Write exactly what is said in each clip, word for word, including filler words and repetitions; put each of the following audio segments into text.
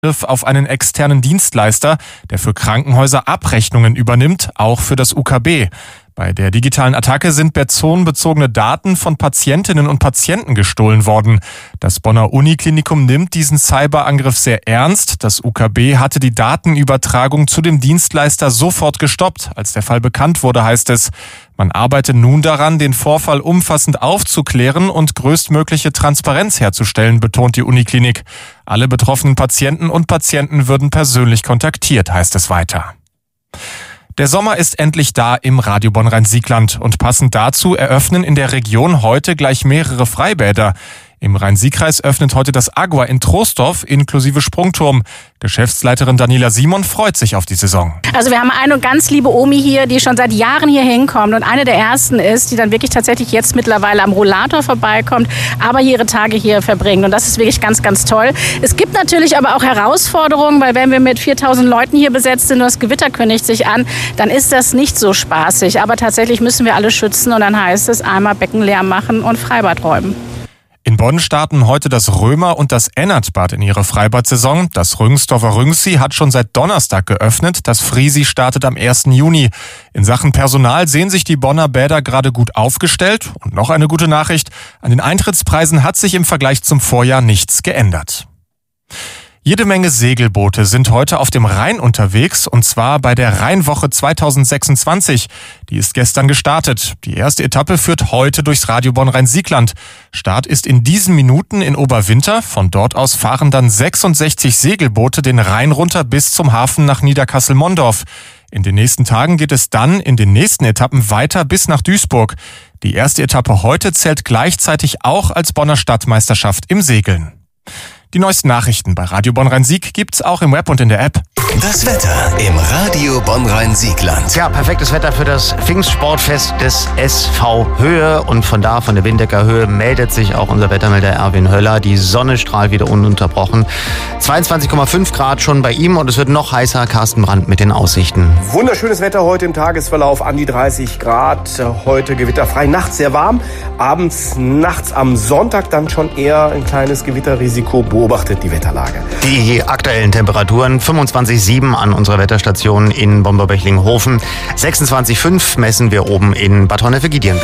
auf einen externen Dienstleister, der für Krankenhäuser Abrechnungen übernimmt, auch für das U K B. Bei der digitalen Attacke sind personenbezogene Daten von Patientinnen und Patienten gestohlen worden. Das Bonner Uniklinikum nimmt diesen Cyberangriff sehr ernst. Das U K B hatte die Datenübertragung zu dem Dienstleister sofort gestoppt. Als der Fall bekannt wurde, heißt es, man arbeitet nun daran, den Vorfall umfassend aufzuklären und größtmögliche Transparenz herzustellen, betont die Uniklinik. Alle betroffenen Patienten und Patienten würden persönlich kontaktiert, heißt es weiter. Der Sommer ist endlich da im Radio Bonn-Rhein-Siegland und passend dazu eröffnen in der Region heute gleich mehrere Freibäder. Im Rhein-Sieg-Kreis öffnet heute das Agua in Troisdorf inklusive Sprungturm. Geschäftsleiterin Daniela Simon freut sich auf die Saison. Also wir haben eine ganz liebe Omi hier, die schon seit Jahren hier hinkommt und eine der ersten ist, die dann wirklich tatsächlich jetzt mittlerweile am Rollator vorbeikommt, aber ihre Tage hier verbringt. Und das ist wirklich ganz, ganz toll. Es gibt natürlich aber auch Herausforderungen, weil wenn wir mit viertausend Leuten hier besetzt sind und das Gewitter kündigt sich an, dann ist das nicht so spaßig. Aber tatsächlich müssen wir alle schützen und dann heißt es einmal Becken leer machen und Freibad räumen. In Bonn starten heute das Römer und das Ennertbad in ihre Freibad-Saison. Das Rüngsdorfer Rüngsi hat schon seit Donnerstag geöffnet. Das Friesi startet am ersten Juni. In Sachen Personal sehen sich die Bonner Bäder gerade gut aufgestellt. Und noch eine gute Nachricht: An den Eintrittspreisen hat sich im Vergleich zum Vorjahr nichts geändert. Jede Menge Segelboote sind heute auf dem Rhein unterwegs, und zwar bei der Rheinwoche zweitausendsechsundzwanzig. Die ist gestern gestartet. Die erste Etappe führt heute durchs Radio Bonn-Rhein-Siegland. Start ist in diesen Minuten in Oberwinter. Von dort aus fahren dann sechsundsechzig Segelboote den Rhein runter bis zum Hafen nach Niederkassel-Mondorf. In den nächsten Tagen geht es dann in den nächsten Etappen weiter bis nach Duisburg. Die erste Etappe heute zählt gleichzeitig auch als Bonner Stadtmeisterschaft im Segeln. Die neuesten Nachrichten bei Radio Bonn-Rhein-Sieg gibt's auch im Web und in der App. Das Wetter im Radio Bonn-Rhein-Siegland. Ja, perfektes Wetter für das Pfingstsportfest des S V Höhe. Und von da, von der Windecker Höhe, meldet sich auch unser Wettermelder Erwin Höller. Die Sonne strahlt wieder ununterbrochen. zweiundzwanzig Komma fünf Grad schon bei ihm und es wird noch heißer. Carsten Brandt mit den Aussichten. Wunderschönes Wetter heute im Tagesverlauf, an die dreißig Grad. Heute gewitterfrei, nachts sehr warm. Abends, nachts am Sonntag dann schon eher ein kleines Gewitterrisiko. Beobachtet die Wetterlage. Die aktuellen Temperaturen: fünfundzwanzig Komma sieben an unserer Wetterstation in Bomber-Bechlinghofen. sechsundzwanzig Komma fünf messen wir oben in Bad Honnef-Giedienberg.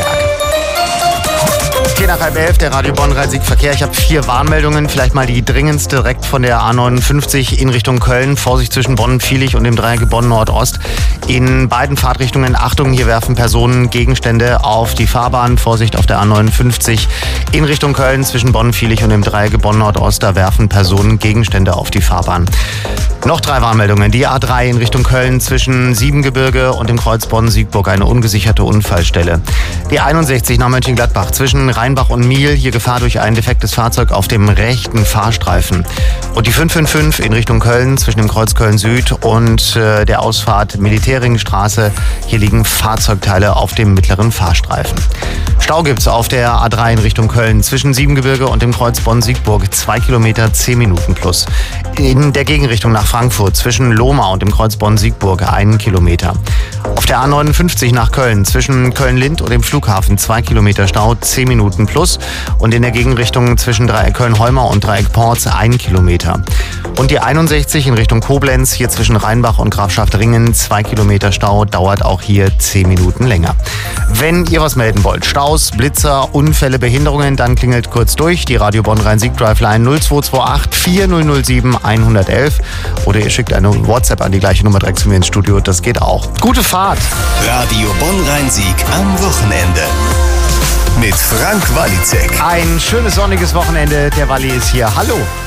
Nach halb elf, der Radio Bonn-Rhein-Sieg-Verkehr. Ich habe vier Warnmeldungen, vielleicht mal die dringendste direkt von der A neunundfünfzig in Richtung Köln. Vorsicht zwischen Bonn-Viehlich und dem Dreieck Bonn-Nordost. In beiden Fahrtrichtungen Achtung, hier werfen Personen Gegenstände auf die Fahrbahn. Vorsicht auf der A neunundfünfzig in Richtung Köln zwischen Bonn-Viehlich und dem Dreieck Bonn-Nordost. Da werfen Personen Gegenstände auf die Fahrbahn. Noch drei Warnmeldungen. Die A drei in Richtung Köln zwischen Siebengebirge und dem Kreuz Bonn-Siegburg, eine ungesicherte Unfallstelle. Die einundsechzig nach Mönchengladbach zwischen Rheinbach und Miel, hier Gefahr durch ein defektes Fahrzeug auf dem rechten Fahrstreifen. Und die fünf fünf fünf in Richtung Köln zwischen dem Kreuz Köln-Süd und äh, der Ausfahrt Militärringstraße. Hier liegen Fahrzeugteile auf dem mittleren Fahrstreifen. Stau gibt's auf der A drei in Richtung Köln zwischen Siebengebirge und dem Kreuz Bonn-Siegburg. Zwei Kilometer, zehn Minuten plus. In der Gegenrichtung nach Frankfurt zwischen Lohmar und dem Kreuz Bonn-Siegburg einen Kilometer. Auf der A neunundfünfzig nach Köln zwischen Köln-Lind und dem Flughafen zwei Kilometer Stau, zehn Minuten plus. Und in der Gegenrichtung zwischen Dreieck Köln-Holmer und Dreieck Porz ein Kilometer. Und die einundsechzig in Richtung Koblenz, hier zwischen Rheinbach und Grafschaft Ringen, zwei Kilometer Stau, dauert auch hier zehn Minuten länger. Wenn ihr was melden wollt, Staus, Blitzer, Unfälle, Behinderungen, dann klingelt kurz durch die Radio Bonn-Rhein-Sieg-Drive-Line null zwei zwei acht vier null null sieben eins eins eins oder ihr schickt eine WhatsApp an die gleiche Nummer direkt zu mir ins Studio, das geht auch. Gute Fahrt! Radio Bonn-Rhein-Sieg am Wochenende. Mit Frank Walizek. Ein schönes sonniges Wochenende, der Walli ist hier. Hallo!